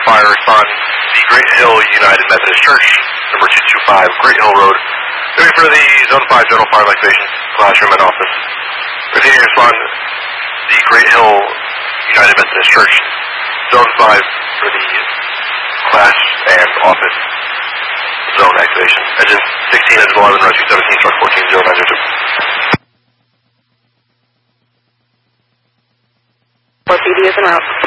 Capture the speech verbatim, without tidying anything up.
fire, respond the Great Hill United Methodist Church, number two two five Great Hill Road. Ready for the Zone five General Fire Evacuation, classroom and office. Continue to respond the Great Hill United Methodist Church, Zone five for the class and office zone activation. Engine sixteen, engine eleven, rescue seventeen, truck fourteen, zero nine zero two. four P D is en route.